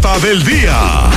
nota del día.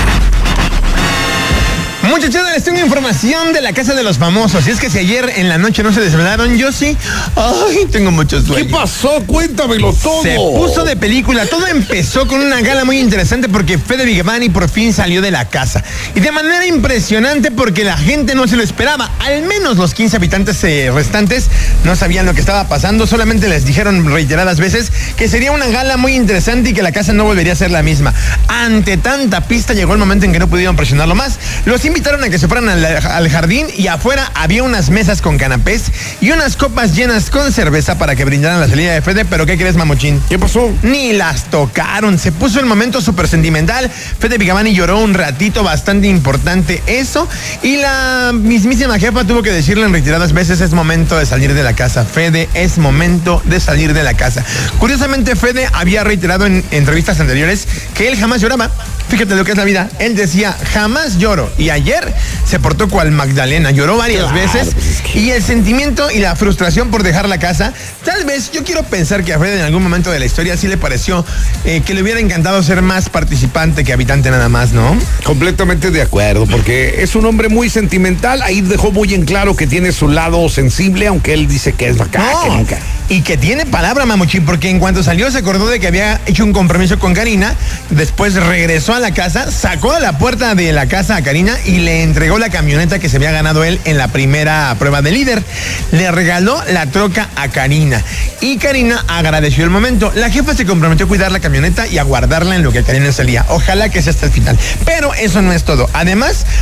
Muchachos, les tengo información de la casa de los famosos. Y es que si ayer en la noche no se desvelaron, yo sí. Ay, tengo muchos sueños. ¿Qué pasó? Cuéntamelo todo. Se puso de película. Todo empezó con una gala muy interesante porque Fede Vigavani por fin salió de la casa. Y de manera impresionante porque la gente no se lo esperaba. Al menos los 15 habitantes restantes no sabían lo que estaba pasando. Solamente les dijeron reiteradas veces que sería una gala muy interesante y que la casa no volvería a ser la misma. Ante tanta pista llegó el momento en que no pudieron presionarlo más. Los invitaron a que se fueran al jardín y afuera había unas mesas con canapés y unas copas llenas con cerveza para que brindaran la salida de Fede. Pero ¿qué crees, mamuchín? ¿Qué pasó? Ni las tocaron. Se puso el momento súper sentimental. Fede Vigavani lloró un ratito, bastante importante eso. Y la mismísima jefa tuvo que decirle en reiteradas veces: es momento de salir de la casa, Fede, es momento de salir de la casa. Curiosamente, Fede había reiterado en entrevistas anteriores que él jamás lloraba. Fíjate lo que es la vida. Él decía, jamás lloro. Y ayer se portó cual Magdalena. Lloró varias veces. Y el sentimiento y la frustración por dejar la casa, tal vez, yo quiero pensar que a Fede en algún momento de la historia sí le pareció que le hubiera encantado ser más participante que habitante nada más, ¿no? Completamente de acuerdo, porque es un hombre muy sentimental. Ahí dejó muy en claro que tiene su lado sensible, aunque él dice que es bacán, que nunca. Y que tiene palabra, mamuchín, porque en cuanto salió se acordó de que había hecho un compromiso con Karina. Después regresó a la casa, sacó a la puerta de la casa a Karina y le entregó la camioneta que se había ganado él en la primera prueba de líder. Le regaló la troca a Karina y Karina agradeció el momento. La jefa se comprometió a cuidar la camioneta y a guardarla en lo que Karina salía. Ojalá que sea hasta el final. Pero eso no es todo. Además,